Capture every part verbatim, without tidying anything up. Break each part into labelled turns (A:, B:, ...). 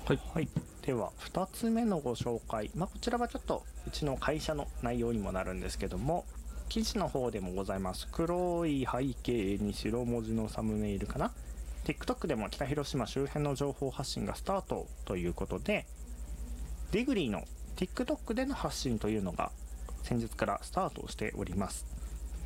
A: はい、
B: はい、ではふたつめのご紹介、まあ、こちらはちょっとうちの会社の内容にもなるんですけども、記事の方でもございます。黒い背景に白文字のサムネイルかな。 TikTok でも北広島周辺の情報発信がスタートということで、ディグリーの TikTok での発信というのが先日からスタートをしております。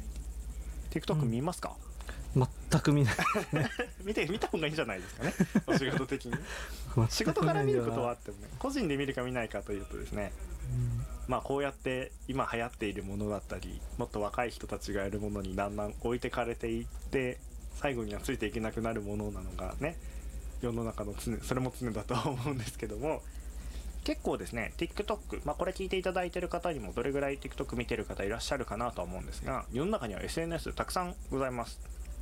B: TikTok 見ますか？
A: うん、全く見ない
B: 見て見た方がいいんじゃないですかねお仕事的に仕事から見ることはあってもね、個人で見るか見ないかというとですね、うん、まあこうやって今流行っているものだったり、もっと若い人たちがやるものにだんだん置いてかれていって、最後にはついていけなくなるものなのがね、世の中の常、それも常だとは思うんですけども、結構ですね TikTok、まあこれ聞いていただいている方にもどれぐらい TikTok 見てる方いらっしゃるかなとは思うんですが、世の中には エスエヌエス たくさんございます。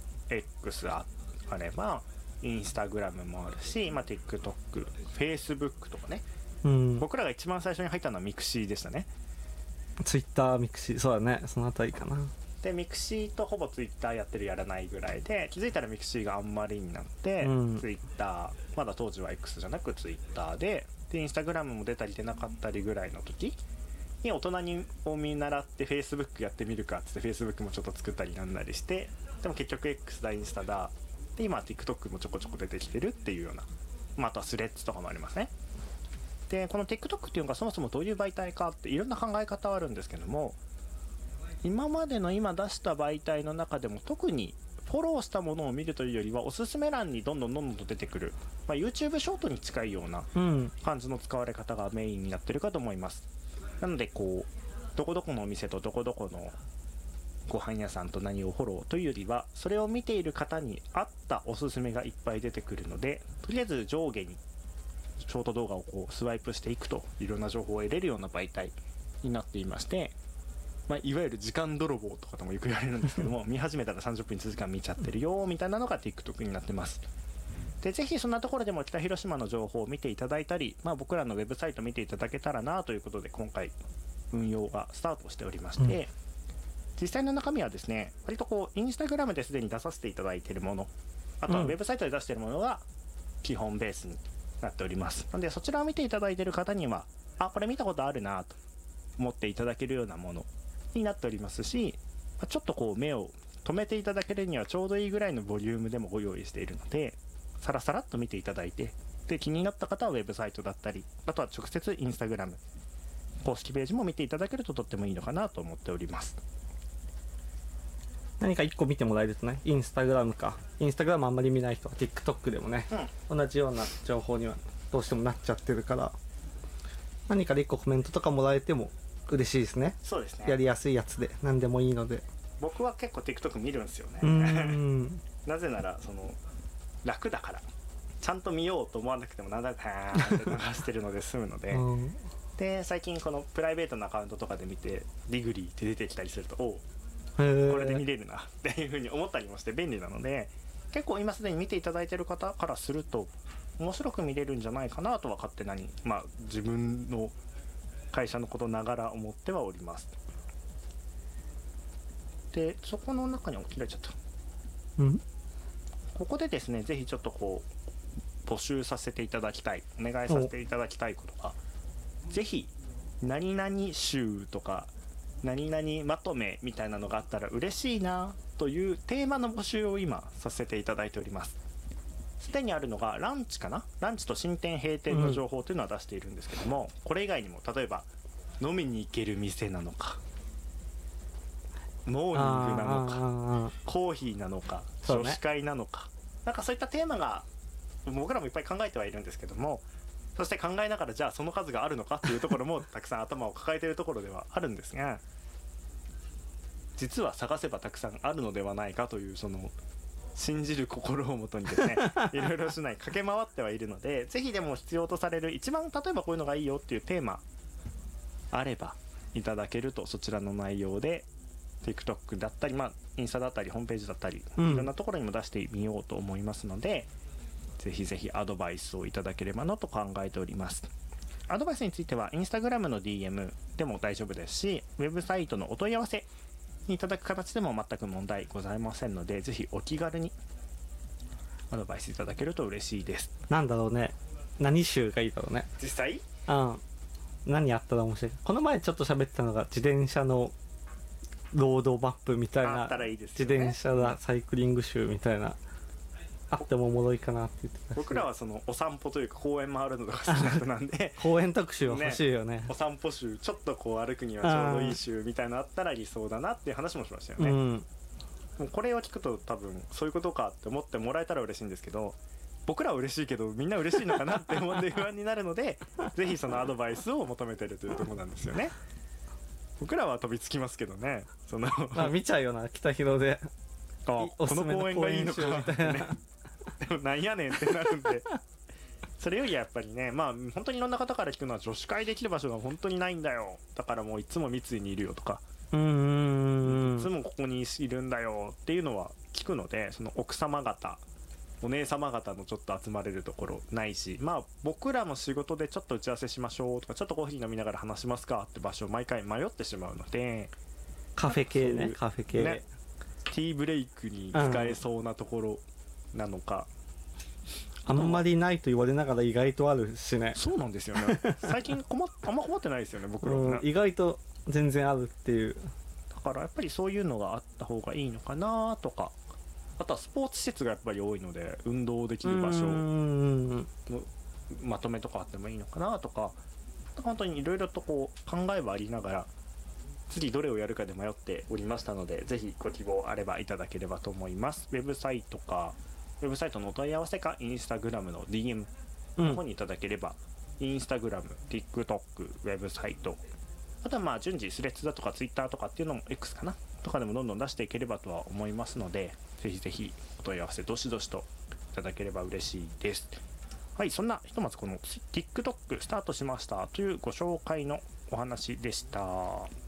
B: X あればインスタグラムもあるし、まあ、TikTok、Facebook とかね、うん、僕らが一番最初に入ったのはミクシーでしたね。
A: ツイッター、ミクシー、そうだね、そのあたりかな。
B: でミクシーとほぼツイッターやってるやらないぐらいで、気づいたらミクシーがあんまりになって、うん、ツイッター、まだ当時は X じゃなくツイッターで、でインスタグラムも出たり出なかったりぐらいの時に、大人にを見習って Facebook やってみるかっつって Facebook もちょっと作ったりなんなりして、でも結局 X だインスタだで、今は TikTok もちょこちょこ出てきてるっていうような、まあ、あとはスレッズとかもありますね。でこの TikTok っていうのがそもそもどういう媒体かっていろんな考え方はあるんですけども、今までの今出した媒体の中でも特にフォローしたものを見るというよりは、おすすめ欄にどんどんどんどんと出てくる、まあ、YouTube ショートに近いような感じの使われ方がメインになってるかと思います。なのでこうどこどこのお店とどこどこのご飯屋さんと何をフォローというよりは、それを見ている方に合ったおすすめがいっぱい出てくるので、とりあえず上下にショート動画をこうスワイプしていくといろんな情報を得れるような媒体になっていまして、まあ、いわゆる時間泥棒とかともよく言われるんですけども見始めたらさんじゅっぷんいちじかん見ちゃってるよみたいなのが TikTok になってます。でぜひそんなところでも北広島の情報を見ていただいたり、まあ、僕らのウェブサイト見ていただけたらなということで、今回運用がスタートしておりまして、うん、実際の中身はですね、割とこうインスタグラムですでに出させていただいているもの、あとはウェブサイトで出しているものが基本ベースになっております。なのでそちらを見ていただいている方には、あ、これ見たことあるなと思っていただけるようなものになっておりますし、ちょっとこう目を止めていただけるにはちょうどいいぐらいのボリュームでもご用意しているので、さらさらっと見ていただいて、で気になった方はウェブサイトだったり、あとは直接インスタグラム公式ページも見ていただけるととってもいいのかなと思っております。
A: 何かいっこ見てもらえるとね、インスタグラムか、インスタグラムあんまり見ない人は TikTok でもね、うん、同じような情報にはどうしてもなっちゃってるから、何かでいっこコメントとかもらえても嬉しいですね。
B: そうですね、
A: やりやすいやつで何でもいいので。
B: 僕は結構 TikTok 見るんですよね。
A: うーん
B: なぜならその楽だから、ちゃんと見ようと思わなくてもなんだかーって流してるので済むので、うん、で最近このプライベートなアカウントとかで見てディグリーって出てきたりすると、おうこれで見れるなっていう風に思ったりもして便利なので、結構今すでに見ていただいている方からすると面白く見れるんじゃないかなとは勝手なに、まあ自分の会社のことながら思ってはおります。でそこの中に切られちゃった、うん、ここでですね、ぜひちょっとこう募集させていただきたい、お願いさせていただきたいことが、ぜひ何々集とか何々まとめみたいなのがあったら嬉しいなというテーマの募集を今させていただいております。すでにあるのがランチかな、ランチと新店閉店の情報というのは出しているんですけども、うん、これ以外にも例えば飲みに行ける店なのか、モーニングなのか、コーヒーなのか、女子会なのか、ね、なんかそういったテーマが僕らもいっぱい考えてはいるんですけども、そして考えながらじゃあその数があるのかっていうところもたくさん頭を抱えているところではあるんですが、実は探せばたくさんあるのではないかという、その信じる心をもとにですねいろいろしない駆け回ってはいるので、ぜひでも必要とされる一番例えばこういうのがいいよっていうテーマあればいただけると、そちらの内容で TikTok だったり、まあ、インスタだったりホームページだったり、うん、いろんなところにも出してみようと思いますので、ぜひぜひアドバイスをいただければなと考えております。アドバイスについてはインスタグラムの ディーエム でも大丈夫ですし、ウェブサイトのお問い合わせにいただく形でも全く問題ございませんので、ぜひお気軽にアドバイスいただけると嬉しいです。
A: なんだろうね、 何集がいいだろうね。
B: 実際
A: うん何やったら面白い。この前ちょっと喋ってたのが自転車のロードマップみたいな、
B: あったらいいですよね。
A: 自転車だサイクリング集みたいなあってもおもろいかなって言ってたし、
B: 僕らはそのお散歩というか公園回るのが好きな人なんで
A: 公園特集は欲しいよね。
B: お散歩集ちょっとこう歩くにはちょうどいい集みたいなのあったら理想だなっていう話もしましたよね、
A: うん、
B: もうこれを聞くと多分そういうことかって思ってもらえたら嬉しいんですけど、僕らは嬉しいけどみんな嬉しいのかなって思って不安になるのでぜひそのアドバイスを求めてるというところなんですよね。僕らは飛びつきますけどね、その
A: まあ見ちゃうよな北広で
B: あこの公園がいいのか
A: みたいな
B: でもなんやねんってなるんでそれよりやっぱりね、まあ本当にいろんな方から聞くのは女子会できる場所が本当にないんだよ、だからもういつも三井にいるよとか、
A: うんうんうん
B: いつもここにいるんだよっていうのは聞くので、その奥様方お姉様方のちょっと集まれるところないし、まあ僕らも仕事でちょっと打ち合わせしましょうとかちょっとコーヒー飲みながら話しますかって場所を毎回迷ってしまうので、
A: カフェ系ねカフェ系、
B: ね、ティーブレイクに使えそうなところなのか、
A: うん、あんまりないと言われながら意外とあるしね。
B: そうなんですよね最近困っあんま困ってないですよね僕らもね、
A: うん、意外と全然あるっていう。
B: だからやっぱりそういうのがあった方がいいのかなとか、あとはスポーツ施設がやっぱり多いので運動できる場所のまとめとかあってもいいのかなとか、本当にいろいろとこう考えはありながら次どれをやるかで迷っておりましたので、ぜひご希望あればいただければと思います。ウェブサイトかウェブサイトのお問い合わせかインスタグラムの ディーエム の方にいただければ、うん、インスタグラム TikTok ウェブサイト、あとはまあ順次スレッズだとか Twitter とかっていうのも X かなとかでもどんどん出していければとは思いますので、ぜひぜひお問い合わせどしどしといただければ嬉しいです。はい、そんなひとまずこの TikTok スタートしましたというご紹介のお話でした。